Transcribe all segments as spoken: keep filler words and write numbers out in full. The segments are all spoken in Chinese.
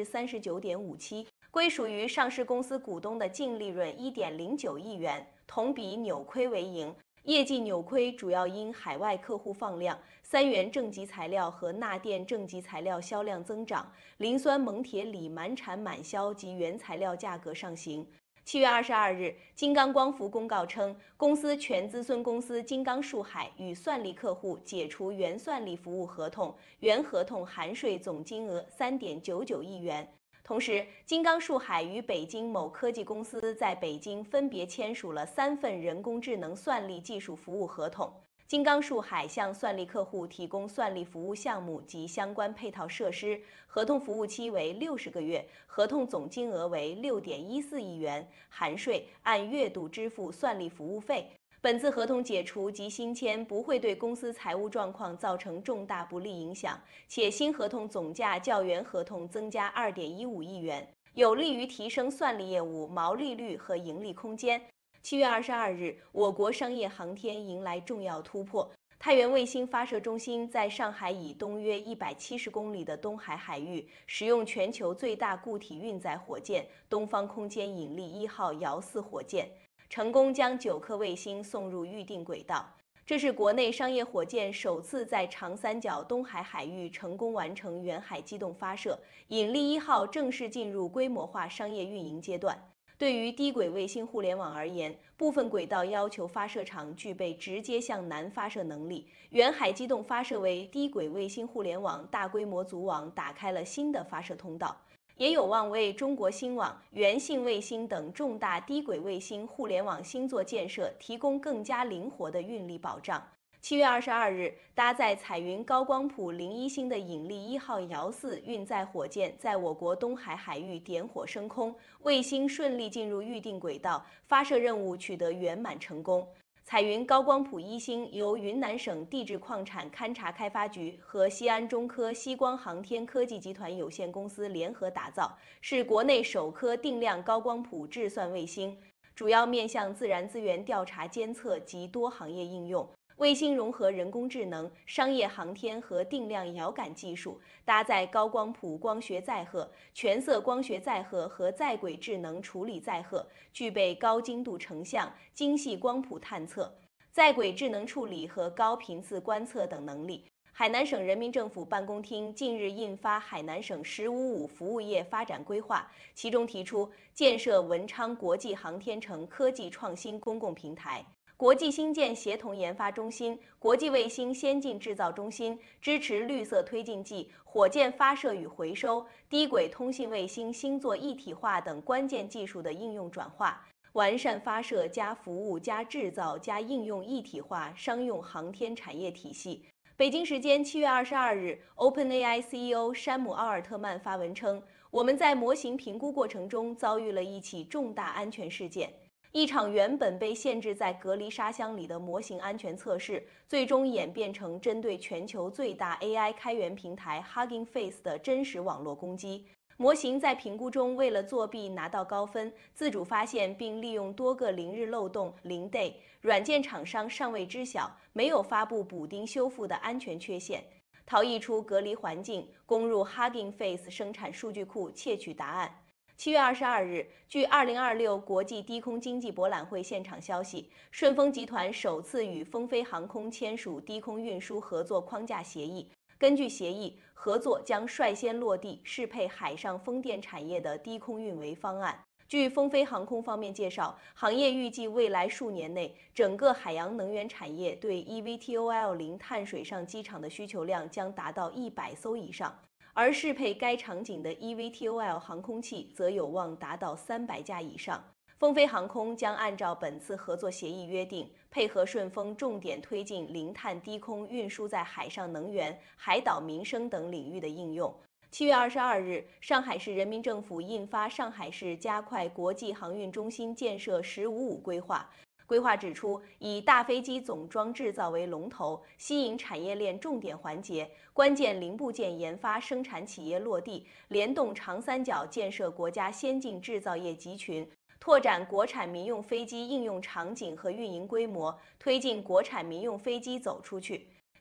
之三十九点五七，归属于上市公司股东的净利润一点零九亿元，同比扭亏为盈。业绩扭亏主要因海外客户放量、三元正极材料和钠电正极材料销量增长、磷酸锰铁锂满产满销及原材料价格上行。七月二十二日，金刚光伏公告称，公司全资孙公司金刚树海与算力客户解除原算力服务合同，原合同含税总金额三点九九亿元。同时，金刚树海与北京某科技公司在北京分别签署了三份人工智能算力技术服务合同。金刚树海向算力客户提供算力服务项目及相关配套设施，合同服务期为六十个月，合同总金额为六点一四亿元，含税，按月度支付算力服务费。本次合同解除及新签不会对公司财务状况造成重大不利影响，且新合同总价较原合同增加二点一五亿元，有利于提升算力业务毛利率和盈利空间。七月二十二日，我国商业航天迎来重要突破。太原卫星发射中心在上海以东约一百七十公里的东海海域，使用全球最大固体运载火箭东方空间引力一号遥四火箭，成功将九颗卫星送入预定轨道。这是国内商业火箭首次在长三角东海海域成功完成远海机动发射，引力一号正式进入规模化商业运营阶段。对于低轨卫星互联网而言，部分轨道要求发射场具备直接向南发射能力。远海机动发射为低轨卫星互联网大规模组网打开了新的发射通道，也有望为中国星网、源信卫星等重大低轨卫星互联网星座建设提供更加灵活的运力保障。七月二十二日，搭载彩云高光谱零一星的引力一号遥四运载火箭在我国东海海域点火升空，卫星顺利进入预定轨道，发射任务取得圆满成功。彩云高光谱一星由云南省地质矿产勘察开发局和西安中科西光航天科技集团有限公司联合打造，是国内首颗定量高光谱质算卫星，主要面向自然资源调查监测及多行业应用。卫星融合人工智能、商业航天和定量遥感技术，搭载高光谱光学载荷、全色光学载荷和在轨智能处理载荷，具备高精度成像、精细光谱探测、在轨智能处理和高频次观测等能力。海南省人民政府办公厅近日印发海南省“十五五”服务业发展规划，其中提出建设文昌国际航天城科技创新公共平台。国际星舰协同研发中心、国际卫星先进制造中心支持绿色推进剂、火箭发射与回收、低轨通信卫星星座一体化等关键技术的应用转化，完善发射加服务加制造加应用一体化商用航天产业体系。北京时间七月二十二日 ，OpenAI C E O 山姆·奥尔特曼发文称：“我们在模型评估过程中遭遇了一起重大安全事件。”一场原本被限制在隔离沙箱里的模型安全测试，最终演变成针对全球最大 A I 开源平台 Hugging Face 的真实网络攻击。模型在评估中为了作弊拿到高分，自主发现并利用多个零日漏洞零 day， 软件厂商尚未知晓，没有发布补丁修复的安全缺陷，逃逸出隔离环境，攻入 Hugging Face 生产数据库窃取答案。七月二十二日，据二零二六国际低空经济博览会现场消息，顺丰集团首次与风飞航空签署低空运输合作框架协议。根据协议，合作将率先落地适配海上风电产业的低空运维方案。据风飞航空方面介绍，行业预计未来数年内，整个海洋能源产业对 E V T O L 零碳水上机场的需求量将达到一百艘以上。而适配该场景的 E V T O L 航空器则有望达到三百架以上。风飞航空将按照本次合作协议约定，配合顺丰重点推进零碳低空运输在海上能源、海岛民生等领域的应用。七月二十二日，上海市人民政府印发《上海市加快国际航运中心建设“十五五”规划》。规划指出，以大飞机总装制造为龙头，吸引产业链重点环节、关键零部件研发生产企业落地，联动长三角建设国家先进制造业集群，拓展国产民用飞机应用场景和运营规模，推进国产民用飞机走出去。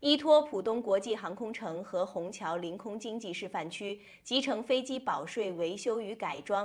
依托浦东国际航空城和虹桥临空经济示范区，集成飞机保税、维修与改装、